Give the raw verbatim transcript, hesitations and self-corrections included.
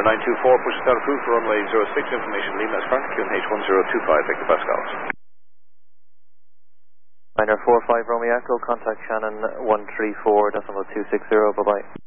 nine two four, push start approved for runway zero six, information leaving as current, Q N H one zero two five, Victor Pascals. Niner four five Romeo Echo, contact Shannon one three four decimal two six zero, bye bye.